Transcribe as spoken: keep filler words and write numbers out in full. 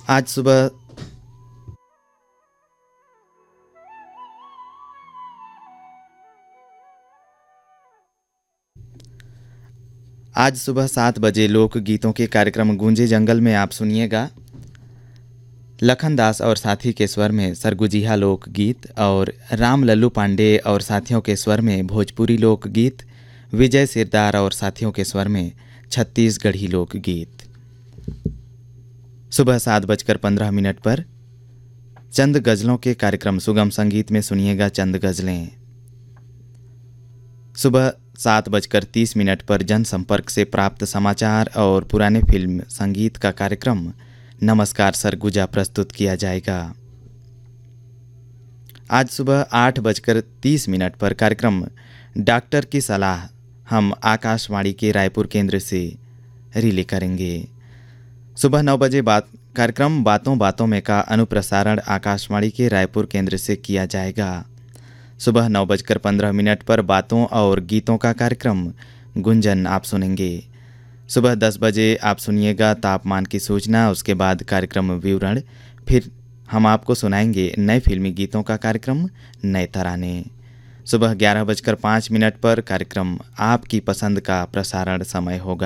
आज सुबह आज सुबह सात बजे लोक गीतों के कार्यक्रम गूंजे जंगल में आप सुनिएगा लखन दास और साथी के स्वर में सरगुजिहा लोक गीत और राम लल्लू पांडे और साथियों के स्वर में भोजपुरी लोक गीत, विजय सिरदार और साथियों के स्वर में छत्तीसगढ़ी लोक गीत। सुबह सात बजकर पंद्रह मिनट पर चंद गज़लों के कार्यक्रम सुगम संगीत में सुनिएगा चंद गज़लें। सुबह सात बजकर तीस मिनट पर जनसंपर्क से प्राप्त समाचार और पुराने फिल्म संगीत का कार्यक्रम नमस्कार सरगुजा प्रस्तुत किया जाएगा। आज सुबह आठ बजकर तीस मिनट पर कार्यक्रम डॉक्टर की सलाह हम आकाशवाणी के रायपुर केंद्र से रिले करेंगे। सुबह नौ बजे बात कार्यक्रम बातों बातों में का अनुप्रसारण आकाशवाणी के रायपुर केंद्र से किया जाएगा। सुबह नौ बजकर पंद्रह मिनट पर बातों और गीतों का कार्यक्रम गुंजन आप सुनेंगे। सुबह दस बजे आप सुनिएगा तापमान की सूचना, उसके बाद कार्यक्रम विवरण, फिर हम आपको सुनाएंगे नए फिल्मी गीतों का कार्यक्रम नए तराने। सुबह ग्यारह बजकर पाँच मिनट पर कार्यक्रम आपकी पसंद का प्रसारण समय होगा।